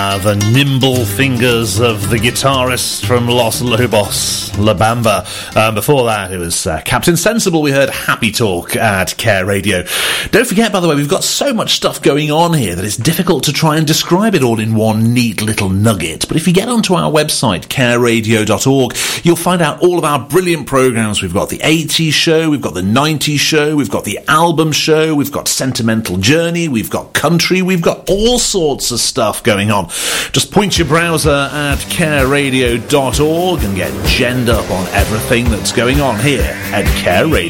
The nimble fingers of the guitarist from Los Lobos, La Bamba. Before that, it was Captain Sensible. We heard Happy Talk at Care Radio. Don't forget, by the way, we've got so much stuff going on here that it's difficult to try and describe it all in one neat little nugget. But if you get onto our website, careradio.org, you'll find out all of our brilliant programmes. We've got the 80s show, we've got the 90s show, we've got the album show, we've got Sentimental Journey, we've got country, we've got all sorts of stuff going on. Just point your browser at careradio.org and get genned up on everything that's going on here at Care Radio.